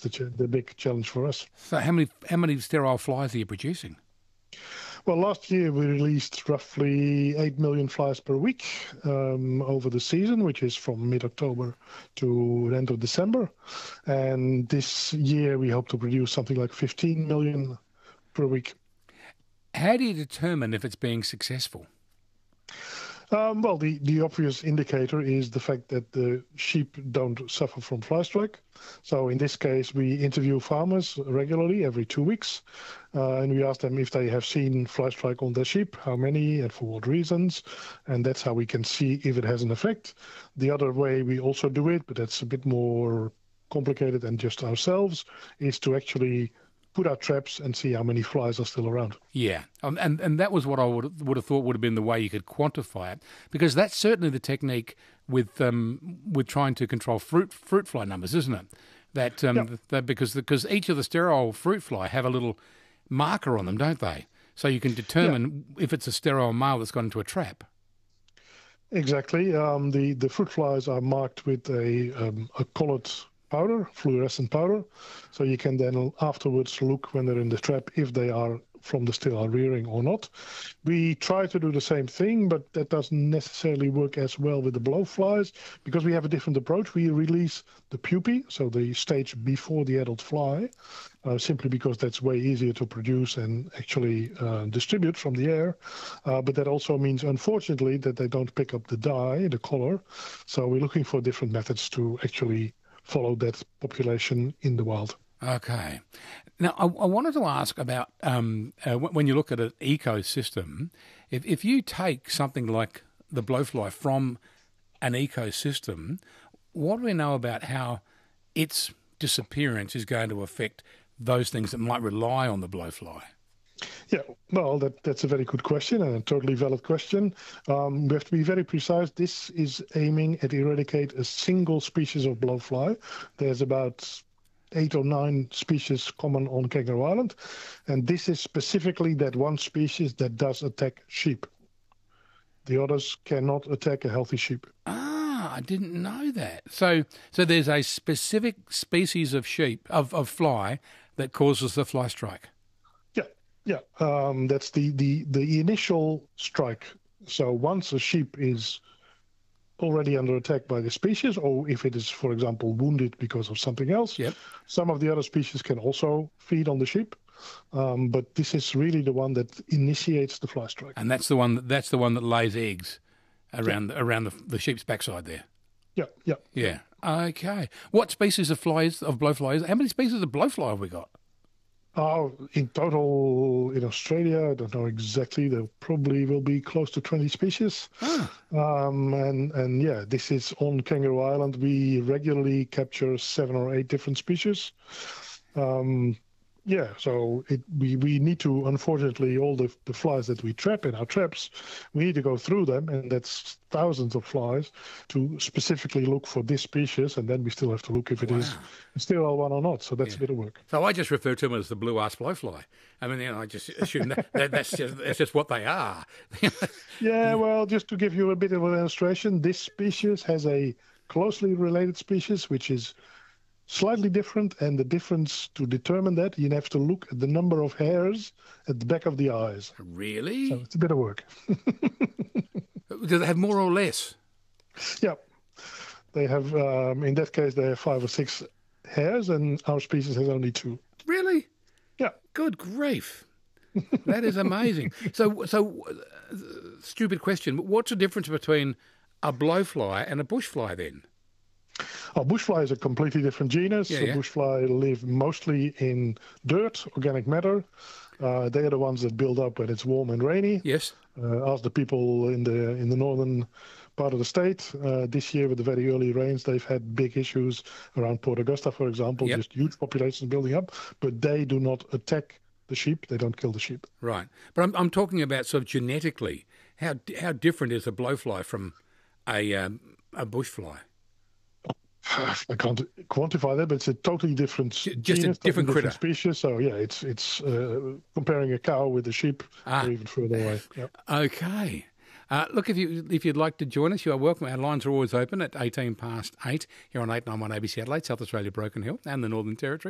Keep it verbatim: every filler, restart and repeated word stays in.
the ch- the big challenge for us. So how many how many sterile flies are you producing? Well, last year we released roughly eight million flies per week um, over the season, which is from mid-October to the end of December. And this year we hope to produce something like fifteen million per week. How do you determine if it's being successful? Um, well, the, the obvious indicator is the fact that the sheep don't suffer from fly strike. So in this case, we interview farmers regularly every two weeks, uh, and we ask them if they have seen fly strike on their sheep, how many and for what reasons, and that's how we can see if it has an effect. The other way we also do it, but that's a bit more complicated than just ourselves, is to actually put out traps and see how many flies are still around. Yeah, um, and and that was what I would would have thought would have been the way you could quantify it, because that's certainly the technique with um with trying to control fruit fruit fly numbers, isn't it? That um Yeah. that because because each of the sterile fruit fly have a little marker on them, don't they? So you can determine if it's a sterile male that's gone into a trap. Exactly. Um, the, the fruit flies are marked with a, um, a colored powder, fluorescent powder. So you can then afterwards look when they're in the trap if they are from the sterile rearing or not. We try to do the same thing, but that doesn't necessarily work as well with the blowflies because we have a different approach. We release the pupae, so the stage before the adult fly, uh, simply because that's way easier to produce and actually uh, distribute from the air. Uh, but that also means, unfortunately, that they don't pick up the dye, the color. So we're looking for different methods to actually follow that population in the wild. Okay. Now, I, I wanted to ask about um, uh, when you look at an ecosystem, if, if you take something like the blowfly from an ecosystem, what do we know about how its disappearance is going to affect those things that might rely on the blowfly? Yeah, well, that, that's a very good question and a totally valid question. Um, we have to be very precise. This is aiming at eradicate a single species of blowfly. There's about eight or nine species common on Kangaroo Island, and this is specifically that one species that does attack sheep. The others cannot attack a healthy sheep. Ah, I didn't know that. So, so there's a specific species of sheep of, of fly that causes the fly strike. Yeah, yeah. Um, that's the, the, the initial strike. So once a sheep is already under attack by the species, or if it is, for example, wounded because of something else, Yep. some of the other species can also feed on the sheep. Um, but this is really the one that initiates the fly strike. And that's the one that, that's the one that lays eggs around yeah. around the, the sheep's backside there. Yeah, yeah. Yeah. Okay. What species of flies, of blowflies, how many species of blowfly have we got? Oh, in total in Australia, I don't know exactly. There probably will be close to twenty species. Ah. Um, and, and yeah, this is on Kangaroo Island. We regularly capture seven or eight different species. Um, yeah, so it, we, we need to, unfortunately, all the, the flies that we trap in our traps, we need to go through them, and that's thousands of flies, to specifically look for this species, and then we still have to look if it wow. is still one or not. So that's yeah. a bit of work. So I just refer to them as the blue-ass blowfly. I mean, you know, I just assume that, that that's, just, that's just what they are. Yeah, well, just to give you a bit of an illustration, this species has a closely related species, which is slightly different, and the difference to determine that, you have to look at the number of hairs at the back of the eyes. Really? So it's a bit of work. Do they have more or less? Yeah. They have, um, in that case, they have five or six hairs, and our species has only two. Really? Yeah. Good grief. That is amazing. so, so uh, stupid question, but what's the difference between a blowfly and a bushfly then? Oh, bushfly is a completely different genus. Yeah, so yeah. Bushfly live mostly in dirt, organic matter. Uh, they are the ones that build up when it's warm and rainy. Yes. Uh, ask the people in the in the northern part of the state. Uh, this year, with the very early rains, they've had big issues around Port Augusta, for example, yep. just huge populations building up. But they do not attack the sheep. They don't kill the sheep. Right. But I'm, I'm talking about sort of genetically. How how different is a blowfly from a um, a bushfly? I can't quantify that, but it's a totally different Just genus, a different critter. different species. So yeah, it's it's uh, comparing a cow with a sheep, ah. or even further away. Yep. Okay. Uh, look, if you if you'd like to join us, you are welcome. Our lines are always open at eighteen past eight here on eight ninety-one A B C Adelaide, South Australia, Broken Hill, and the Northern Territory.